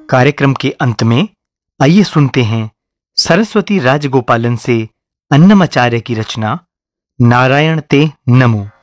कार्यक्रम के अंत में आइए सुनते हैं सरस्वती राजगोपालन से अन्नमाचार्य की रचना नारायण ते नमो।